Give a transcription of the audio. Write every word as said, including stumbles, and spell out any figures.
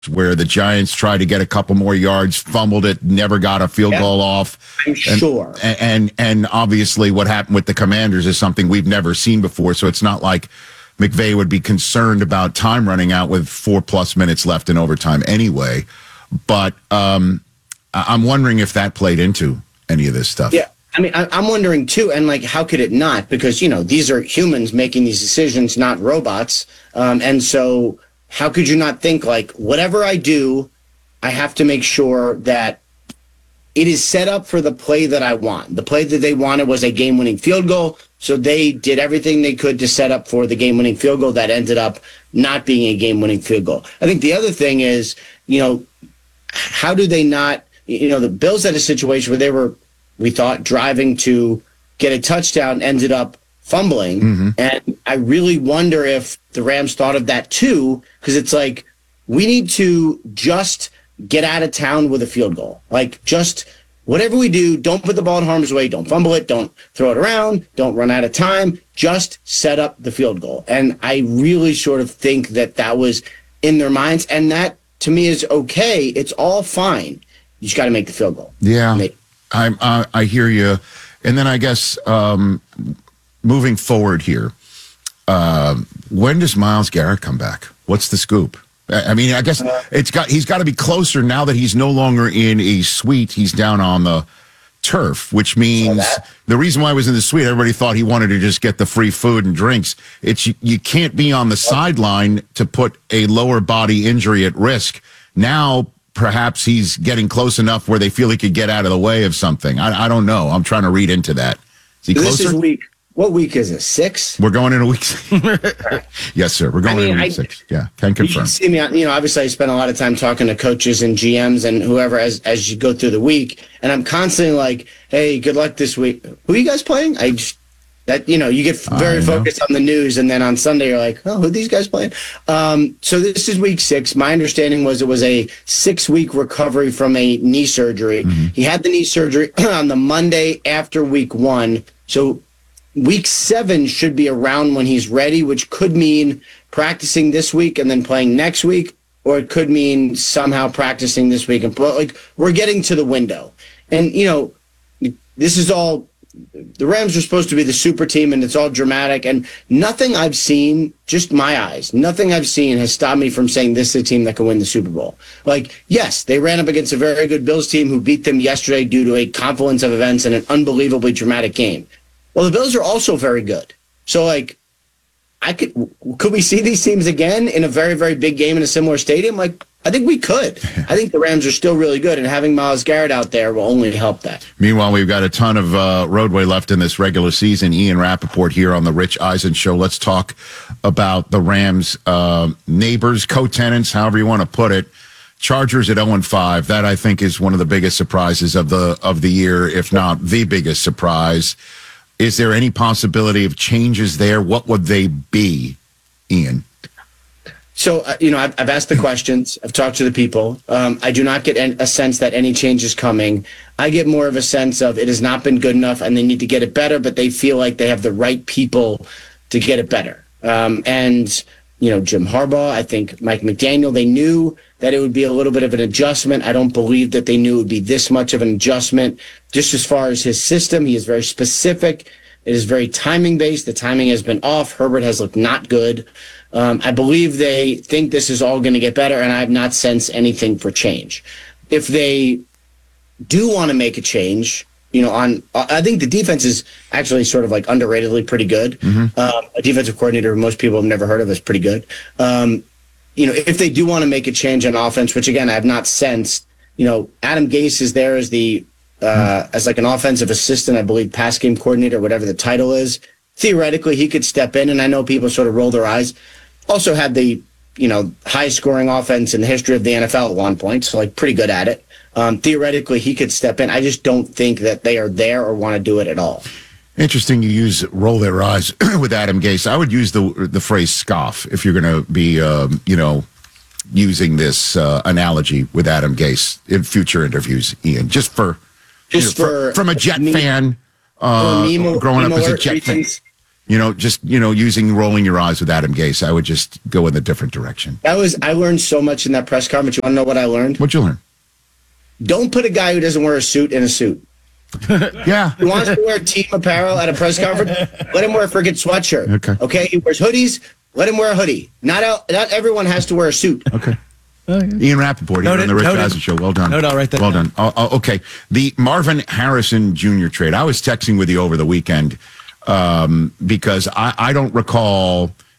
where the Giants tried to get a couple more yards, fumbled it, never got a field Yep. goal off. I'm sure. And, and and obviously what happened with the Commanders is something we've never seen before, so it's not like McVay would be concerned about time running out with four-plus minutes left in overtime anyway. But um, I- I'm wondering if that played into any of this stuff. Yeah. I mean, I, I'm wondering, too, and, like, how could it not? Because, you know, these are humans making these decisions, not robots. Um, and so how could you not think, like, whatever I do, I have to make sure that it is set up for the play that I want. The play that they wanted was a game-winning field goal, so they did everything they could to set up for the game-winning field goal that ended up not being a game-winning field goal. I think the other thing is, you know, how do they not, you know, the Bills had a situation where they were, we thought, driving to get a touchdown, ended up fumbling. Mm-hmm. And I really wonder if the Rams thought of that too, because it's like, we need to just get out of town with a field goal. Like, just whatever we do, don't put the ball in harm's way, don't fumble it, don't throw it around, don't run out of time, just set up the field goal. And I really sort of think that that was in their minds, and that to me is okay. It's all fine. You just got to make the field goal. Yeah, Make- I, I I hear you. And then I guess um, moving forward here, uh, when does Myles Garrett come back? What's the scoop? I mean, I guess it's got he's got to be closer now that he's no longer in a suite. He's down on the turf, which means the reason why I was in the suite, everybody thought he wanted to just get the free food and drinks. It's you, you can't be on the sideline to put a lower body injury at risk. Now, perhaps he's getting close enough where they feel he could get out of the way of something. I, I don't know. I'm trying to read into that. Is he this closer? is week. What week is it? Six? We're going in a week. Yes, sir. We're going I mean, in a I- week six. Yeah, can You confirm. can see me on, you know, obviously I spend a lot of time talking to coaches and G Ms and whoever as as you go through the week, and I'm constantly like, hey, good luck this week. Who are you guys playing? I just, that, you know, you get very I know. focused on the news, and then on Sunday you're like, oh, who are these guys playing? Um, so this is week six. My understanding was it was a six-week recovery from a knee surgery. Mm-hmm. He had the knee surgery on the Monday after week one. So week seven should be around when he's ready, which could mean practicing this week and then playing next week, or it could mean somehow practicing this week. And like, we're getting to the window. And, you know, this is all, the Rams are supposed to be the super team, and it's all dramatic. And nothing I've seen, just my eyes, nothing I've seen has stopped me from saying this is a team that can win the Super Bowl. Like, yes, they ran up against a very good Bills team who beat them yesterday due to a confluence of events and an unbelievably dramatic game. Well, the Bills are also very good. So, like, I could could we see these teams again in a very, very big game in a similar stadium? Like, I think we could. I think the Rams are still really good, and having Myles Garrett out there will only help that. Meanwhile, we've got a ton of uh, roadway left in this regular season. Ian Rappaport here on the Rich Eisen Show. Let's talk about the Rams' uh, neighbors, co-tenants, however you want to put it. Chargers at oh and five. That, I think, is one of the biggest surprises of the of the year, if not the biggest surprise. Is there any possibility of changes there? What would they be, Ian? So, uh, you know, I've, I've asked the questions. I've talked to the people. Um, I do not get an, a sense that any change is coming. I get more of a sense of it has not been good enough and they need to get it better, but they feel like they have the right people to get it better. Um, and, you know, Jim Harbaugh, I think Mike McDaniel, they knew that it would be a little bit of an adjustment. I don't believe that they knew it would be this much of an adjustment. Just as far as his system, he is very specific. It is very timing-based. The timing has been off. Herbert has looked not good. Um, I believe they think this is all going to get better, and I have not sensed anything for change. If they do want to make a change, you know, on I think the defense is actually sort of like underratedly pretty good. Mm-hmm. Um, a defensive coordinator most people have never heard of is pretty good. Um, you know, if they do want to make a change on offense, which again I have not sensed, you know, Adam Gase is there as the uh, as like an offensive assistant, I believe, pass game coordinator, whatever the title is. Theoretically, he could step in, and I know people sort of roll their eyes. Also had the, you know, highest scoring offense in the history of the N F L at one point, so like pretty good at it. Um, theoretically, he could step in. I just don't think that they are there or want to do it at all. Interesting you use roll their eyes with Adam Gase. I would use the the phrase scoff if you're going to be, um, you know, using this uh, analogy with Adam Gase in future interviews, Ian, just for, Just you know, for, for from a Jet me, fan, uh, meme, growing meme up as a alert Jet reasons. fan. You know, just, you know, using rolling your eyes with Adam Gase, I would just go in a different direction. That was, I learned so much in that press conference. You want to know what I learned? What'd you learn? Don't put a guy who doesn't wear a suit in a suit. Yeah. He wants to wear team apparel at a press conference. Let him wear a freaking sweatshirt. Okay. Okay. He wears hoodies. Let him wear a hoodie. Not out, not everyone has to wear a suit. Okay. Ian Rappaport here on the Rich Eisen Show. Well done. No, no, right there. Well done. Oh, oh, okay. The Marvin Harrison Junior trade. I was texting with you over the weekend um, because I, I don't recall –